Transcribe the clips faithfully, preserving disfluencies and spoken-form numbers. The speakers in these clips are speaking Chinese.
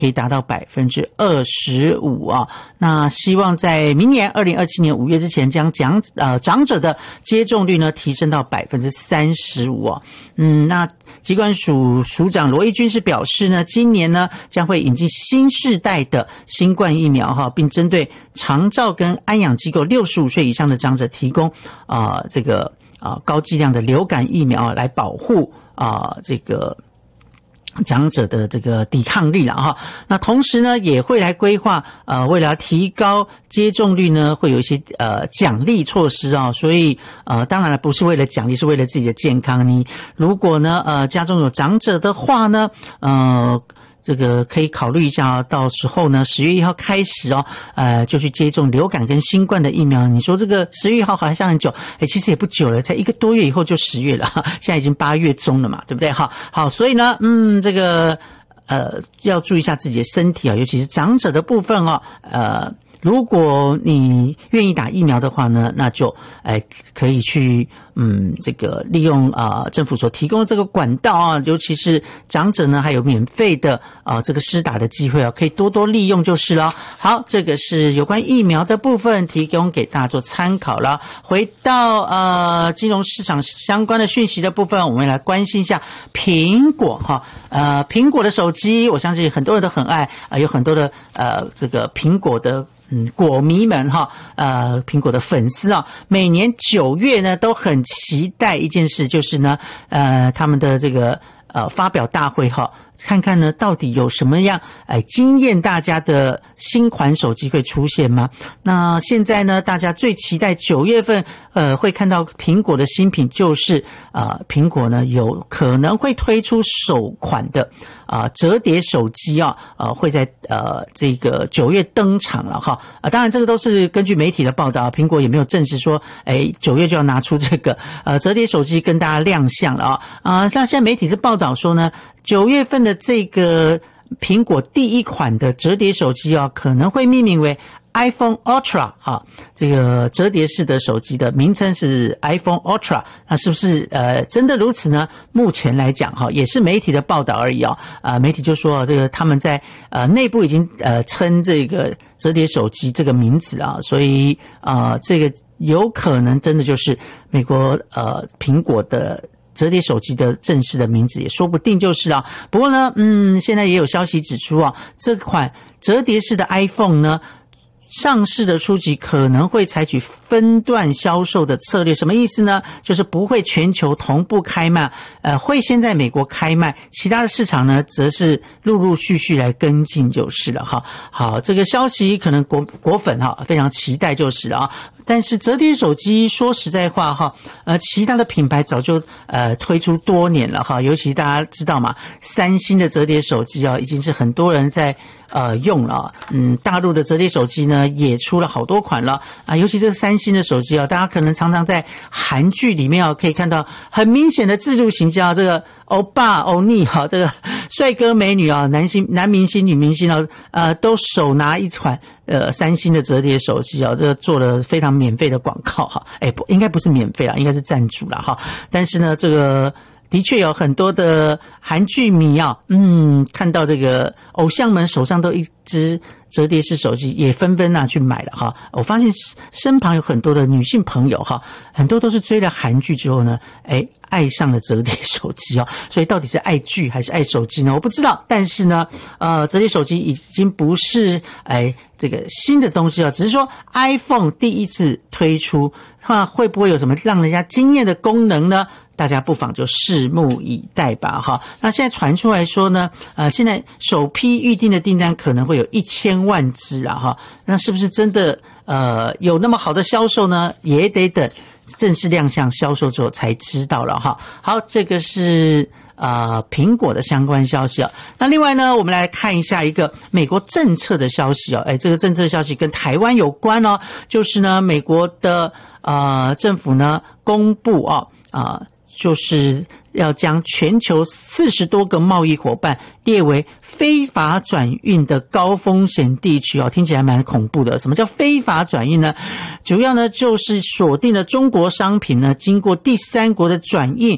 可以达到百分之二十五啊。那希望在明年二零二七年五月之前，将长呃长者的接种率呢提升到百分之三十五啊。嗯，那疾管署署长罗一军是表示呢，今年呢将会引进新世代的新冠疫苗哈，并针对长照跟安养机构六十五岁以上的长者提供啊、呃、这个啊、呃、高剂量的流感疫苗来保护啊、呃、这个长者的这个抵抗力了哈。那同时呢也会来规划呃为了提高接种率呢会有一些呃奖励措施啊，所以呃当然了不是为了奖励，是为了自己的健康。你如果呢呃家中有长者的话呢呃这个可以考虑一下，到时候呢十月一号开始哦，呃就去接种流感跟新冠的疫苗。你说这个十月一号好像很久，诶其实也不久了，才一个多月以后就十月了，现在已经八月中了嘛，对不对？好，好，所以呢嗯这个呃要注意一下自己的身体啊，尤其是长者的部分哦，呃如果你愿意打疫苗的话呢，那就哎可以去嗯这个利用啊、呃、政府所提供的这个管道啊，尤其是长者呢还有免费的啊、呃、这个施打的机会啊，可以多多利用就是了。好，这个是有关疫苗的部分，提供给大家做参考了。回到呃金融市场相关的讯息的部分，我们来关心一下苹果哈。呃苹果的手机，我相信很多人都很爱啊、呃，有很多的呃这个苹果的嗯，果迷们哈，呃，苹果的粉丝啊，每年九月呢都很期待一件事，就是呢，呃，他们的这个呃发表大会哈，看看呢到底有什么样哎惊艳大家的新款手机会出现吗？那现在呢，大家最期待九月份呃会看到苹果的新品，就是啊、呃、苹果呢有可能会推出首款的啊、呃、折叠手机啊，呃会在呃这个九月登场了哈啊、呃，当然这个都是根据媒体的报道，苹果也没有证实说哎九月就要拿出这个呃折叠手机跟大家亮相了啊啊、呃，那现在媒体是报道说呢，九月份的这个苹果第一款的折叠手机啊，可能会命名为 iPhone Ultra 啊，这个折叠式的手机的名称是 iPhone Ultra， 那是不是呃真的如此呢？目前来讲哈，也是媒体的报道而已啊，啊、呃、媒体就说这个他们在呃内部已经呃称这个折叠手机这个名字啊，所以啊、呃、这个有可能真的就是美国呃苹果的折叠手机的正式的名字也说不定就是啊。不过呢，嗯，现在也有消息指出啊，这款折叠式的 iPhone 呢，上市的初期可能会采取分段销售的策略，什么意思呢？就是不会全球同步开卖，呃，会先在美国开卖，其他的市场呢，则是陆陆续续来跟进就是了哈。好，这个消息可能果果粉哈非常期待就是了啊。但是折叠手机说实在话哈，呃，其他的品牌早就呃推出多年了哈，尤其大家知道嘛，三星的折叠手机啊，已经是很多人在呃用了，嗯，大陆的折叠手机呢也出了好多款了啊，尤其这三星的手机啊，大家可能常常在韩剧里面啊可以看到很明显的置入形象，这个欧巴欧尼哈，这个帅哥美女啊，男星男明星女明星啊，呃，都手拿一款呃三星的折叠手机啊，这个做了非常免费的广告哈，哎不应该不是免费啦，应该是赞助啦哈，但是呢这个的确有很多的韩剧迷啊，嗯，看到这个偶像们手上都一只折叠式手机，也纷纷拿去买了哈。我发现身旁有很多的女性朋友哈，很多都是追了韩剧之后呢，哎，爱上了折叠手机哦。所以到底是爱剧还是爱手机呢？我不知道。但是呢，呃，折叠手机已经不是哎这个新的东西了，只是说 iPhone 第一次推出，那会不会有什么让人家惊艳的功能呢？大家不妨就拭目以待吧哈。那现在传出来说呢，呃，现在首批预定的订单可能会有一千万只啊哈。那是不是真的呃有那么好的销售呢？也得等正式亮相销售之后才知道了哈。好，这个是呃苹果的相关消息啊。那另外呢，我们来看一下一个美国政策的消息哦。哎，这个政策消息跟台湾有关哦，就是呢美国的呃政府呢公布哦啊。呃就是要将全球四十多个贸易伙伴列为非法转运的高风险地区哦，听起来蛮恐怖的。什么叫非法转运呢？主要呢就是锁定了中国商品呢经过第三国的转运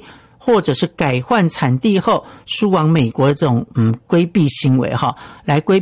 或者是改换产地后输往美国的这种嗯规避行为哈，来规